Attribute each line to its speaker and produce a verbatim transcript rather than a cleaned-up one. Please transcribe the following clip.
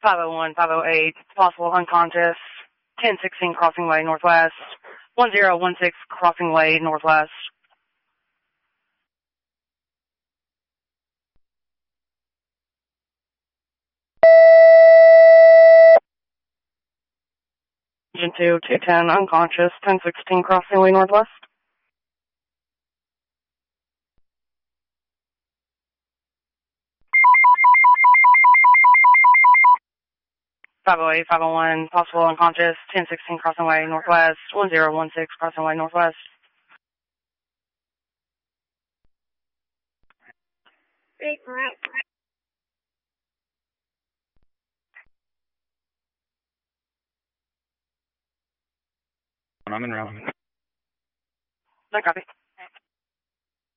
Speaker 1: five oh one, five oh eight, possible unconscious, ten sixteen Crossing Way Northwest, one zero one six Crossing Way Northwest. Engine two, two ten, unconscious, ten sixteen Crossing Way Northwest. five oh eight, five oh one, possible unconscious, ten sixteen Crossing Way Northwest, one zero one six Crossing Way Northwest.
Speaker 2: I'm in route.
Speaker 1: No copy.